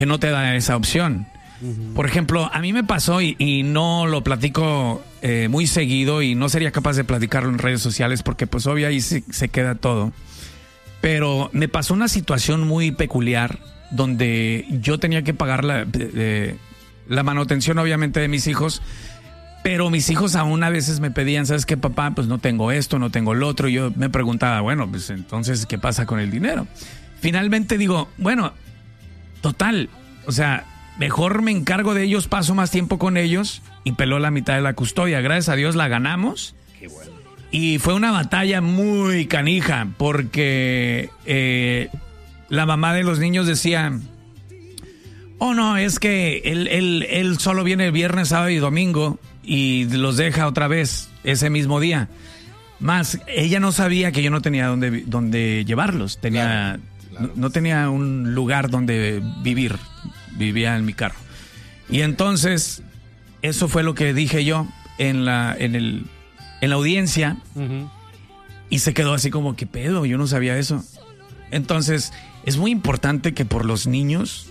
que no te da esa opción. Por ejemplo, a mí me pasó y no lo platico muy seguido y no sería capaz de platicarlo en redes sociales porque pues obvio ahí se queda todo. Pero me pasó una situación muy peculiar donde yo tenía que pagar la manutención obviamente de mis hijos, pero mis hijos aún a veces me pedían, ¿sabes qué, papá? Pues no tengo esto, no tengo lo otro. Y yo me preguntaba, bueno, pues entonces, ¿qué pasa con el dinero? Finalmente digo, bueno, total, o sea, mejor me encargo de ellos, paso más tiempo con ellos y peló la mitad de la custodia. Gracias a Dios la ganamos. Qué bueno. Y fue una batalla muy canija porque la mamá de los niños decía, oh no, es que él solo viene el viernes, sábado y domingo y los deja otra vez ese mismo día. Más, ella no sabía que yo no tenía dónde llevarlos. Claro. No tenía un lugar donde vivir. Vivía en mi carro. Y entonces, eso fue lo que dije yo en la audiencia. Y se quedó así como, ¿qué pedo? Yo no sabía eso. Entonces, es muy importante que por los niños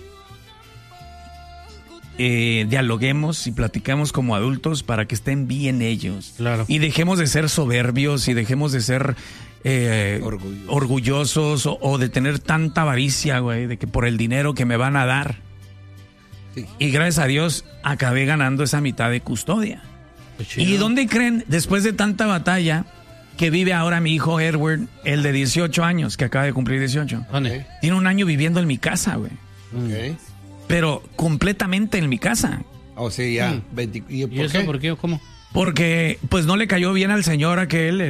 dialoguemos y platiquemos como adultos para que estén bien ellos. Claro. Y dejemos de ser soberbios y dejemos de ser orgullosos o de tener tanta avaricia, güey, de que por el dinero que me van a dar. Sí. Y gracias a Dios acabé ganando esa mitad de custodia. ¿Y dónde creen, después de tanta batalla, que vive ahora mi hijo Edward, el de 18 años, que acaba de cumplir 18? ¿Dónde? Tiene un año viviendo en mi casa, güey. Okay. Pero completamente en mi casa. Oh, sí, ya. ¿Y eso por qué o cómo? Porque pues no le cayó bien al señor aquel,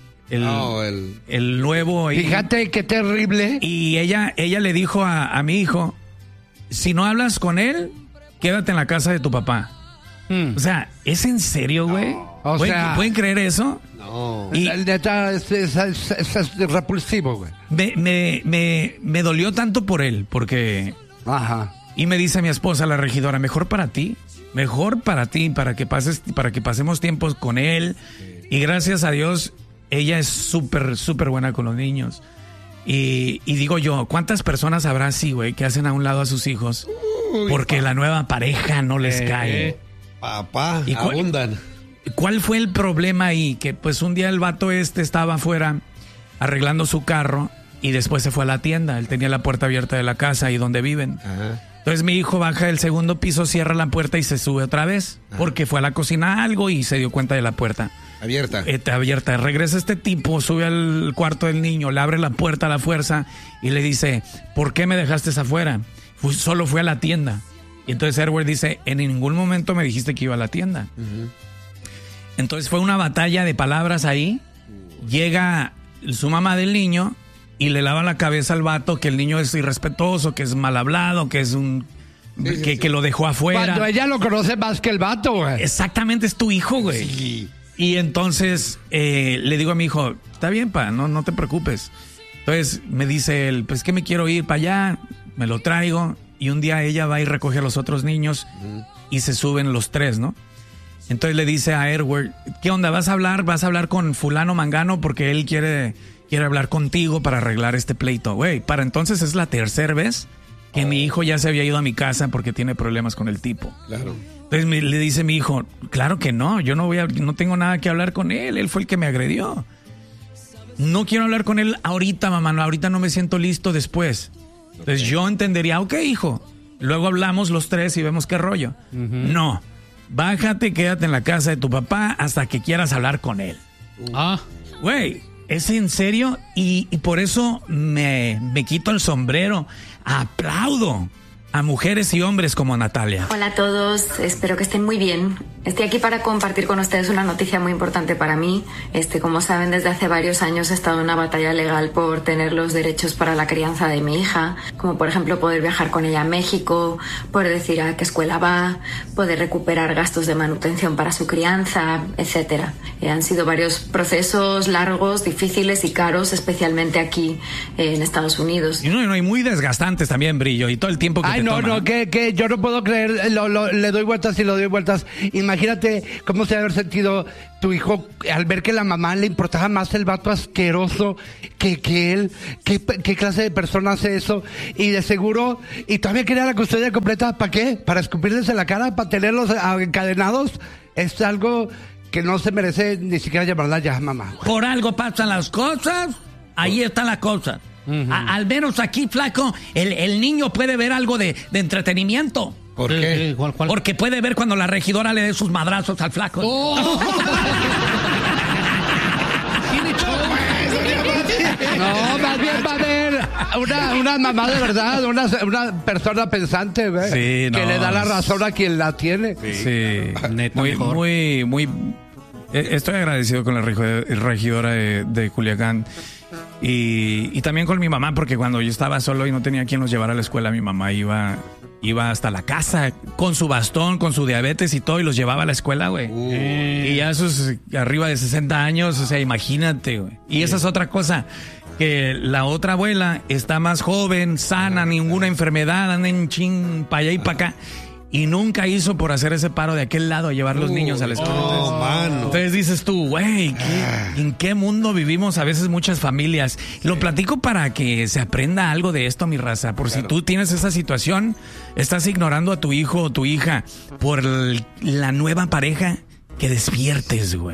el nuevo. Fíjate qué terrible. Y ella le dijo a mi hijo, si no hablas con él, quédate en la casa de tu papá. O sea, ¿es en serio, güey? No. ¿Pueden creer eso? No. Y el detalle es repulsivo, güey. Me dolió tanto por él, porque... Ajá. Y me dice mi esposa, la regidora, mejor para ti, para que pasemos tiempos con él. Y gracias a Dios, ella es súper, súper buena con los niños. Y digo yo, ¿cuántas personas habrá así, güey, que hacen a un lado a sus hijos porque la nueva pareja no les cae? Papá, ¿Y abundan. ¿Cuál fue el problema ahí? Que pues un día el vato estaba afuera arreglando su carro y después se fue a la tienda. Él tenía la puerta abierta de la casa ahí donde viven. Ajá. Entonces mi hijo baja del segundo piso, cierra la puerta y se sube otra vez. Ajá. Porque fue a la cocina algo y se dio cuenta de la puerta. Abierta. Abierta. Regresa este tipo, sube al cuarto del niño, le abre la puerta a la fuerza y le dice, ¿por qué me dejaste afuera? Solo fui a la tienda. Y entonces Edward dice, en ningún momento me dijiste que iba a la tienda. Uh-huh. Entonces fue una batalla de palabras ahí. Llega su mamá del niño y le lava la cabeza al vato que el niño es irrespetuoso, que es mal hablado, que es que lo dejó afuera. Cuando ella lo conoce más que el vato, güey. Exactamente, es tu hijo, güey. Sí. Y entonces le digo a mi hijo, está bien, pa, no te preocupes. Entonces me dice él, pues que me quiero ir para allá, me lo traigo. Y un día ella va y recoge a los otros niños y se suben los tres, ¿no? Entonces le dice a Edward, ¿qué onda? ¿Vas a hablar con fulano mangano? Porque él quiere hablar contigo para arreglar este pleito. Güey, para entonces es la tercera vez que mi hijo ya se había ido a mi casa porque tiene problemas con el tipo. Claro. Entonces le dice mi hijo, claro que no, yo no tengo nada que hablar con él fue el que me agredió. No quiero hablar con él ahorita, mamá, no, ahorita no me siento listo, después. Entonces yo entendería, ok, hijo, luego hablamos los tres y vemos qué rollo. Uh-huh. No, bájate, quédate en la casa de tu papá hasta que quieras hablar con él. Güey, ¿es en serio? Y por eso me quito el sombrero, aplaudo a mujeres y hombres como Natalia. Hola a todos, espero que estén muy bien. Estoy aquí para compartir con ustedes una noticia muy importante para mí. Como saben, desde hace varios años he estado en una batalla legal por tener los derechos para la crianza de mi hija, como por ejemplo poder viajar con ella a México, poder decir a qué escuela va, poder recuperar gastos de manutención para su crianza, etc. Han sido varios procesos largos, difíciles y caros, especialmente aquí en Estados Unidos. Y muy desgastantes también, Brillo, y todo el tiempo que te toma. Que yo no puedo creer, le doy vueltas y le doy vueltas. Imagínate imagínate cómo se debe haber sentido tu hijo al ver que la mamá le importaba más el vato asqueroso que él. ¿Qué clase de persona hace eso? Y de seguro, y todavía quería la custodia completa, ¿para qué? ¿Para escupirles en la cara? ¿Para tenerlos encadenados? Es algo que no se merece ni siquiera llamarla ya mamá. Por algo pasan las cosas, ahí están las cosas. Al menos aquí, flaco, el niño puede ver algo de entretenimiento. ¿Por qué? ¿Cuál? Porque puede ver cuando la regidora le dé sus madrazos al flaco. No, más bien va a haber una mamá de verdad, una persona pensante, ¿ves? Sí, no, que le da la razón a quien la tiene. Sí, Neta, muy, mejor. muy. Estoy agradecido con la regidora de Culiacán y también con mi mamá, porque cuando yo estaba solo y no tenía quien los llevara a la escuela, mi mamá iba hasta la casa con su bastón, con su diabetes y todo, y los llevaba a la escuela, güey. Y ya esos arriba de 60 años, o sea, imagínate, güey. Y esa es otra cosa, que la otra abuela está más joven, sana, ninguna enfermedad, anda en chin para allá y para acá. Y nunca hizo por hacer ese paro de aquel lado a llevar los niños a la escuela. Oh, mano. Entonces dices tú, güey, ¿en qué mundo vivimos a veces muchas familias? Lo platico para que se aprenda algo de esto, mi raza. Por si tú tienes esa situación, estás ignorando a tu hijo o tu hija por la nueva pareja, que despiertes, güey.